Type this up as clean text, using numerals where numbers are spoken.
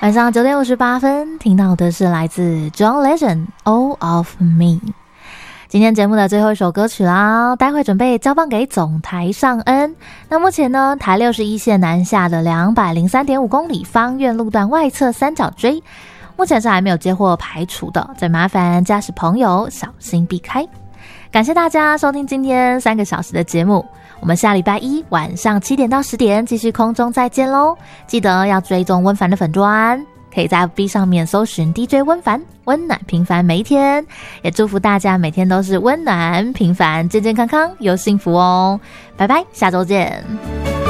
晚上9点58分，听到的是来自 John Legend All of Me。今天节目的最后一首歌曲啦，待会准备交棒给总台上恩。那目前呢，台61线南下的203.5公里方院路段外侧三角锥，目前是还没有接获排除的，再麻烦驾驶朋友小心避开。感谢大家收听今天3个小时的节目，我们下礼拜一晚上7点到10点继续空中再见咯。记得要追踪温凡的粉专，可以在 FB 上面搜寻 DJ 温凡，温暖平凡每一天，也祝福大家每天都是温暖平凡，健健康康又幸福哦。拜拜，下周见。